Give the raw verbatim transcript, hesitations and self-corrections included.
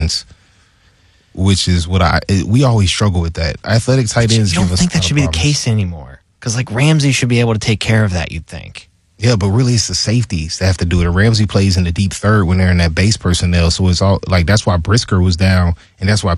which is what I we always struggle with that. Athletic tight ends. You don't give us think that should be the problems. case anymore? Because like Ramsey should be able to take care of that. You'd think. Yeah, but really it's the safeties that have to do it. Ramsey plays in the deep third when they're in that base personnel, so it's all like that's why Brisker was down, and that's why